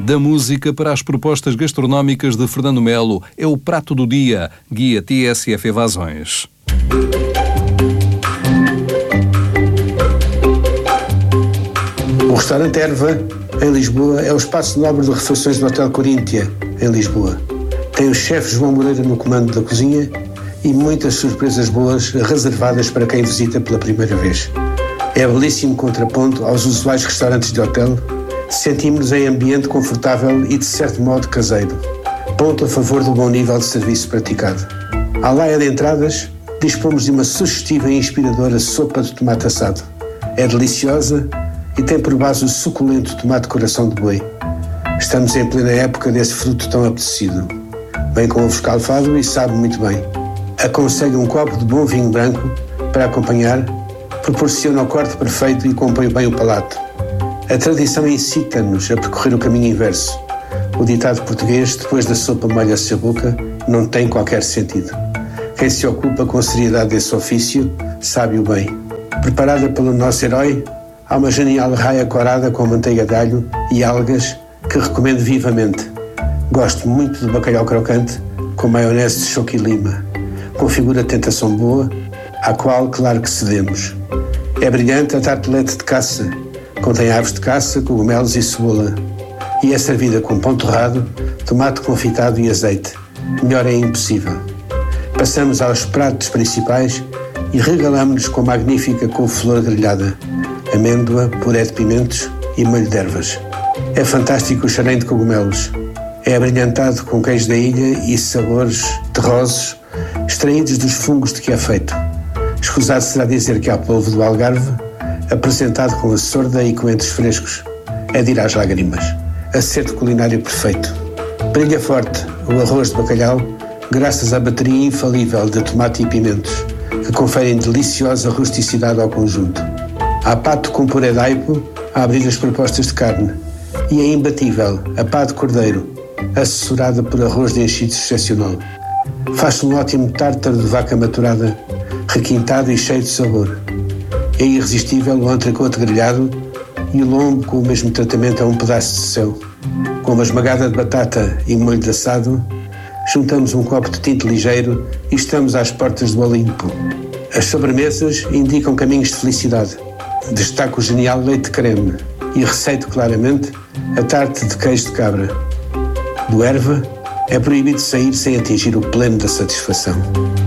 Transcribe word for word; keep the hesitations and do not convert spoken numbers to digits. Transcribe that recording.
Da música para as propostas gastronómicas de Fernando Melo, é o Prato do Dia, guia T S F Evasões. O restaurante Erva, em Lisboa, é o espaço nobre de refeições do Hotel Coríntia, em Lisboa. Tem o chefe João Moreira no comando da cozinha e muitas surpresas boas reservadas para quem visita pela primeira vez. É belíssimo contraponto aos usuais restaurantes de hotel. Sentimos-nos em ambiente confortável e, de certo modo, caseiro. Ponto a favor do bom nível de serviço praticado. À laia de entradas, dispomos de uma sugestiva e inspiradora sopa de tomate assado. É deliciosa e tem por base o suculento tomate coração de boi. Estamos em plena época desse fruto tão apetecido. Vem com ovo escalfado e sabe muito bem. Aconselho um copo de bom vinho branco para acompanhar, proporciona o corte perfeito e compõe bem o palato. A tradição incita-nos a percorrer o caminho inverso. O ditado português, depois da sopa molha-se a boca, não tem qualquer sentido. Quem se ocupa com seriedade desse ofício sabe-o bem. Preparada pelo nosso herói, há uma genial raia corada com manteiga de alho e algas que recomendo vivamente. Gosto muito do bacalhau crocante com maionese de choco e lima. Configura tentação boa, à qual, claro que cedemos. É brilhante a tartelete de caça. Contém aves de caça, cogumelos e cebola. E é servida com pão torrado, tomate confitado e azeite. Melhor é impossível. Passamos aos pratos principais e regalamos-nos com magnífica couve-flor grelhada, amêndoa, puré de pimentos e molho de ervas. É fantástico o xarém de cogumelos. É abrilhantado com queijo da ilha e sabores terrosos extraídos dos fungos de que é feito. Escusado será dizer que há polvo do Algarve, apresentado com a sorda e coentros frescos. É de ir às lágrimas. Acerto culinário perfeito. Brilha forte o arroz de bacalhau, graças à bateria infalível de tomate e pimentos, que conferem deliciosa rusticidade ao conjunto. Há pato com puré de aipo a abrir as propostas de carne. E é imbatível a pá de cordeiro, assessorada por arroz de enchidos excepcional. Faz-se um ótimo tártaro de vaca maturada, requintado e cheio de sabor. É irresistível o entrecôte grelhado e o lombo com o mesmo tratamento a um pedaço de céu. Com uma esmagada de batata e molho de assado, juntamos um copo de tinto ligeiro e estamos às portas do Olimpo. As sobremesas indicam caminhos de felicidade. Destaco o genial leite creme e receito claramente a tarte de queijo de cabra. Do Erva, é proibido sair sem atingir o pleno da satisfação.